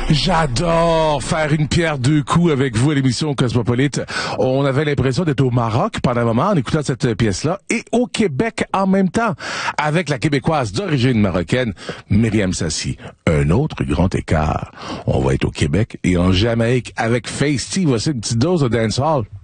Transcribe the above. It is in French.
J'adore faire une pierre deux coups avec vous à l'émission Cosmopolite. On avait l'impression d'être au Maroc pendant un moment en écoutant cette pièce-là et au Québec en même temps avec la Québécoise d'origine marocaine, Myriam Sassi. Un autre grand écart. On va être au Québec et en Jamaïque avec Feisty. Voici une petite dose de dancehall.